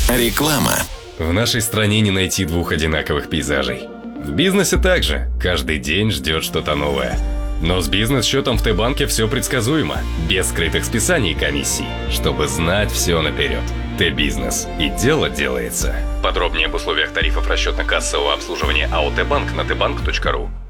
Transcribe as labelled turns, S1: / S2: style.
S1: Реклама.
S2: В нашей стране не найти двух одинаковых пейзажей. В бизнесе также. Каждый день ждет что-то новое. Но с бизнес-счетом в Т-банке все предсказуемо. Без скрытых списаний и комиссий. Чтобы знать все наперед. Т-бизнес. И дело делается. Подробнее об условиях тарифов расчетно-кассового обслуживания АО Т-банк на tbank.ru.